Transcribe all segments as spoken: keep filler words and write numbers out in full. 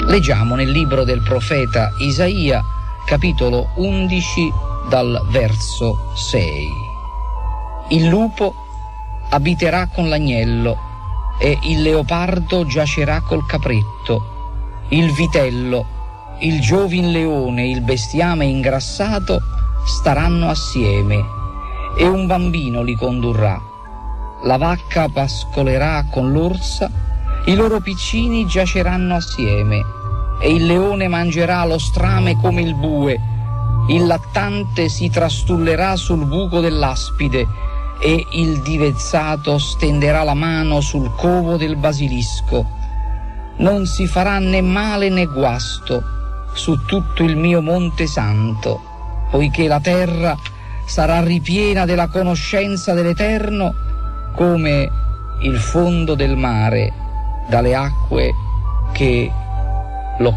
Leggiamo nel libro del profeta Isaia, capitolo undici, dal verso sei. Il lupo abiterà con l'agnello e il leopardo giacerà col capretto, il vitello, il giovin leone, il bestiame ingrassato staranno assieme e un bambino li condurrà. La vacca pascolerà con l'orsa, i loro piccini giaceranno assieme e il leone mangerà lo strame come il bue, il lattante si trastullerà sul buco dell'aspide e il divezzato stenderà la mano sul covo del basilisco. Non si farà né male né guasto su tutto il mio monte santo, poiché la terra sarà ripiena della conoscenza dell'Eterno come il fondo del mare dalle acque che lo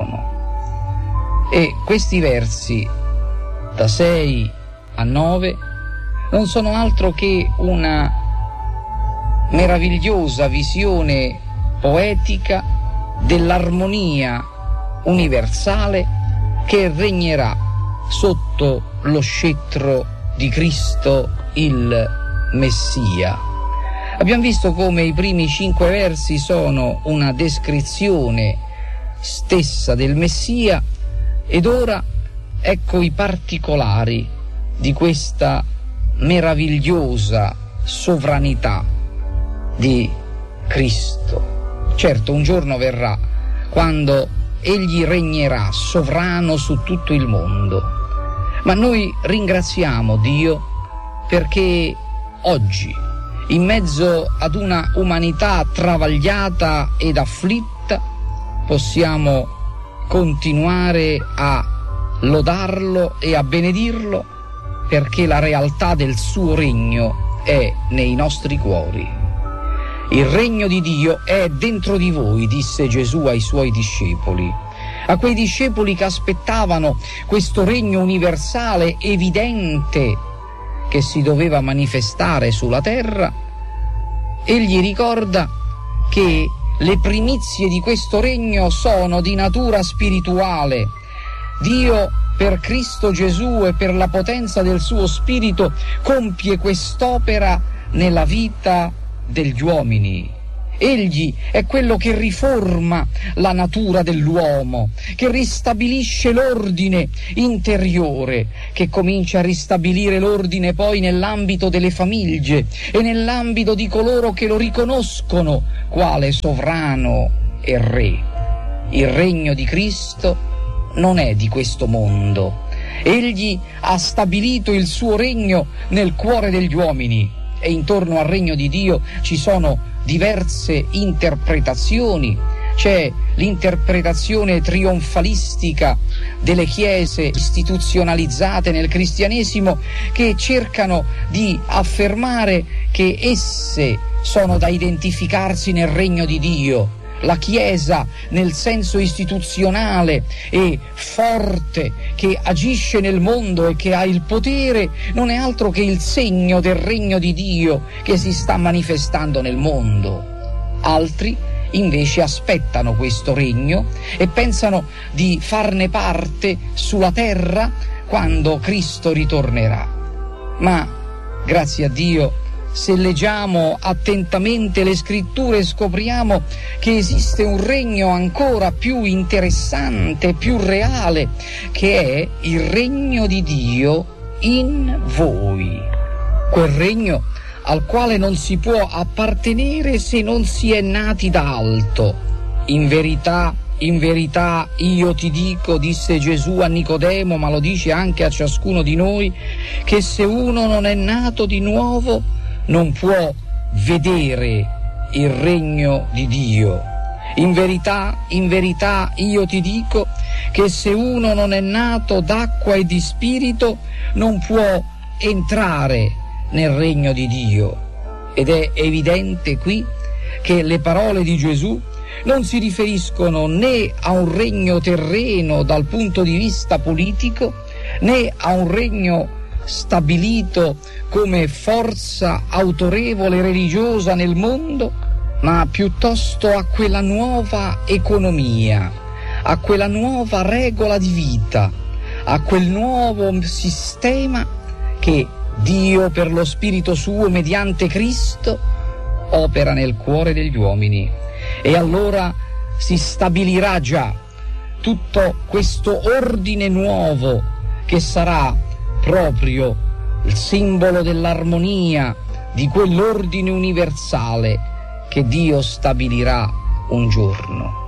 coprono. E questi versi da sei a nove non sono altro che una meravigliosa visione poetica dell'armonia universale che regnerà sotto lo scettro di Cristo il Messia. Abbiamo visto come i primi cinque versi sono una descrizione stessa del Messia ed ora ecco i particolari di questa meravigliosa sovranità di Cristo. Certo, un giorno verrà quando egli regnerà sovrano su tutto il mondo, ma noi ringraziamo Dio perché oggi, in mezzo ad una umanità travagliata ed afflitta, possiamo continuare a lodarlo e a benedirlo, perché la realtà del suo regno è nei nostri cuori. Il regno di Dio è dentro di voi, disse Gesù ai suoi discepoli. A quei discepoli che aspettavano questo regno universale evidente che si doveva manifestare sulla terra, egli ricorda che le primizie di questo regno sono di natura spirituale. Dio, per Cristo Gesù e per la potenza del suo Spirito, compie quest'opera nella vita degli uomini. Egli è quello che riforma la natura dell'uomo, che ristabilisce l'ordine interiore, che comincia a ristabilire l'ordine poi nell'ambito delle famiglie e nell'ambito di coloro che lo riconoscono quale sovrano e re. Il regno di Cristo non è di questo mondo. Egli ha stabilito il suo regno nel cuore degli uomini e intorno al regno di Dio ci sono diverse interpretazioni. C'è l'interpretazione trionfalistica delle chiese istituzionalizzate nel cristianesimo che cercano di affermare che esse sono da identificarsi nel regno di Dio. La Chiesa nel senso istituzionale e forte che agisce nel mondo e che ha il potere non è altro che il segno del regno di Dio che si sta manifestando nel mondo. Altri invece aspettano questo regno e pensano di farne parte sulla terra quando Cristo ritornerà. Ma grazie a Dio, se leggiamo attentamente le scritture, scopriamo che esiste un regno ancora più interessante, più reale, che è il regno di Dio in voi. Quel regno al quale non si può appartenere se non si è nati da alto. In verità, in verità io ti dico, disse Gesù a Nicodemo, ma lo dice anche a ciascuno di noi, che se uno non è nato di nuovo non può vedere il regno di Dio. In verità, in verità io ti dico che se uno non è nato d'acqua e di spirito non può entrare nel regno di Dio. Ed è evidente qui che le parole di Gesù non si riferiscono né a un regno terreno dal punto di vista politico, né a un regno stabilito come forza autorevole religiosa nel mondo, ma piuttosto a quella nuova economia a quella nuova regola di vita, a quel nuovo sistema che Dio per lo Spirito suo mediante Cristo opera nel cuore degli uomini. E allora si stabilirà già tutto questo ordine nuovo che sarà proprio il simbolo dell'armonia di quell'ordine universale che Dio stabilirà un giorno.